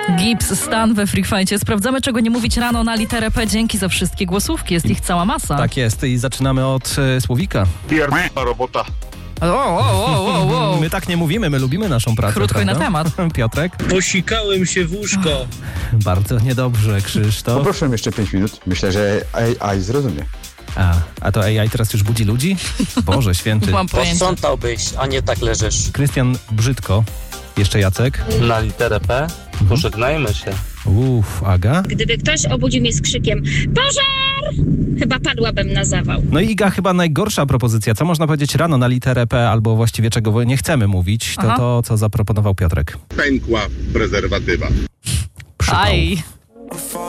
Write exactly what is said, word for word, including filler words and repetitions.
Gips, Stan we Freak Fightie. Sprawdzamy, czego nie mówić rano na literę P. Dzięki za wszystkie głosówki. Jest ich cała masa. Tak jest i zaczynamy od e, słowika. Pierdolna robota. O, o, o, o, o. My tak nie mówimy, my lubimy naszą pracę. Krótko i na prawda? temat. Piotrek? Posikałem się w łóżko. Bardzo niedobrze, Krzysztof. Poproszę jeszcze pięć minut. Myślę, że A I zrozumie. A, a to A I teraz już budzi ludzi? Boże święty. Mam pojęcie. Posprzątałbyś, a nie tak leżysz. Krystian Brzydko. Jeszcze Jacek. Na literę P pożegnajmy się. Uff, Aga. Gdyby ktoś obudził mnie z krzykiem pożar, chyba padłabym na zawał. No i Iga, chyba najgorsza propozycja. Co można powiedzieć rano na literę P, albo właściwie czego nie chcemy mówić, to Aha. to, co zaproponował Piotrek. Pękła prezerwatywa. Przypał. Aj.